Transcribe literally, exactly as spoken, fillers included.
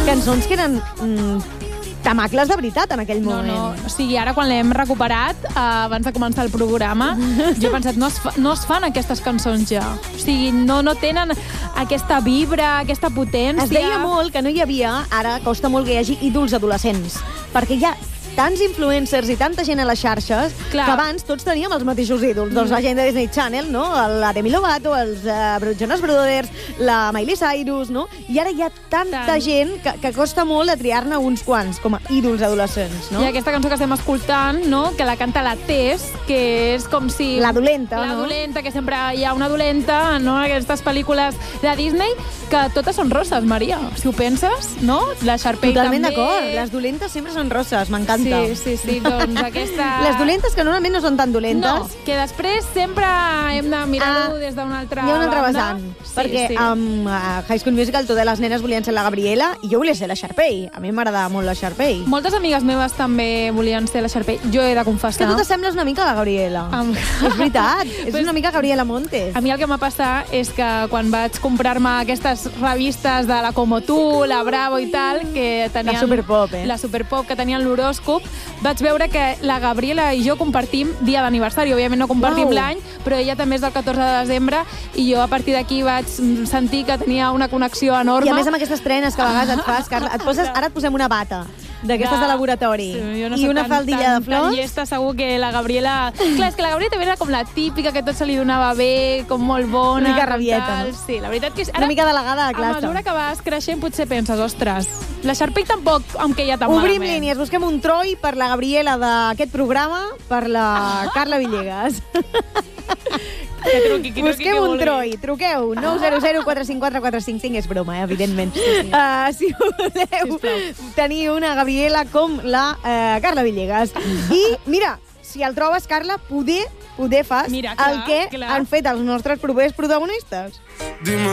cançons que eren mm, tamacles de veritat en aquell moment. No, no. O sigui, ara quan l'hem recuperat, eh, abans de començar el programa, jo he pensat, no es, fa, no es fan aquestes cançons ja. O sigui, no, no tenen aquesta vibra, aquesta potència. Es deia molt que no hi havia, ara costa molt que hi hagi ídols adolescents, perquè hi ha tants influencers i tanta gent a les xarxes Clar. que abans tots teníem els mateixos ídols. Mm. Doncs la gent de Disney Channel, no? La Demi Lovato, els uh, Jonas Brothers, la Miley Cyrus, no? I ara hi ha tanta Tant. gent que, que costa molt de triar-ne uns quants com a ídols adolescents, no? I aquesta cançó que estem escoltant, no?, que la canta la Tess, que és com si... La dolenta, la no? La dolenta, que sempre hi ha una dolenta, no?, en aquestes pel·lícules de Disney, que totes són rosses, Maria. Si ho penses, no? La Sharpay Totalment també. d'acord. Les dolentes sempre són rosses, m'encanta. Sí, sí, sí, doncs aquesta... Les dolentes que normalment no són tan dolentes. No, que després sempre hem de mirar-ho Ah, des d'una altra hi ha un altre banda. vessant, Sí, perquè sí. amb uh, High School Musical totes les nenes volien ser la Gabriela i jo volia ser la Sharpay. A mi m'agradava molt la Sharpay. Moltes amigues meves també volien ser la Sharpay. Jo he de És confessar... que tu t'assembles una mica a la Gabriela. Amb- És veritat, és Pues- una mica Gabriela Montes. A mi el que m'ha passat és que quan vaig comprar-me aquestes revistes de la Como Tu, la Bravo i tal, que tenien... La Superpop, eh? La Superpop, que tenien l'horòscop, vaig veure que la Gabriela i jo compartim dia d'aniversari. Òbviament no compartim Uau. l'any, però ella també és del catorze de desembre i jo a partir d'aquí vaig sentir que tenia una connexió enorme. I a més amb aquestes trenes que a vegades et fas, Carla, et poses, ara et posem una bata d'aquestes de laboratori Sí, jo no i soc una tan, faldilla tan, de flors. Tan llesta, segur que la Gabriela... Clar, és que la Gabriela també era com la típica, que tot se li donava bé, com molt bona. Una mica com rabieta, tal. no? Sí, la veritat que és... Una mica delegada de classe. A mesura que vas creixent potser penses, ostres, la Sharpay tampoc em queia tan Obrim malament. línies, busquem un troi per la Gabriela d'aquest programa, per la Carla Villegas. Que truqui, que truqui, Busquem que un vulgui. troi, truqueu nou zero zero quatre cinc quatre quatre cinc cinc, és broma, eh, evidentment. Sí, sí. Uh, si voleu Sisplau. tenir una Gabriela com la uh, Carla Villegas. I mira, si el trobes, Carla, poder, poder fas Mira, clar, el que clar. han fet els nostres propers protagonistes. Dime